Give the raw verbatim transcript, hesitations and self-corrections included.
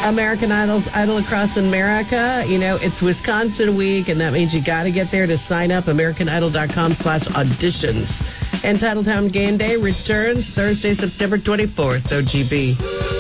American Idol's Idol Across America. You know, it's Wisconsin week, and that means you got to get there to sign up. AmericanIdol.com slash auditions. And Titletown Game Day returns Thursday, September twenty-fourth. O G B.